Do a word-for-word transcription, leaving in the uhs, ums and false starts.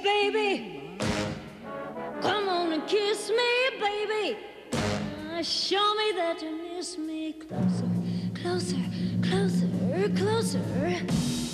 baby. Come on and kiss me, baby. Uh, show me that you miss me. Closer, closer, closer, closer.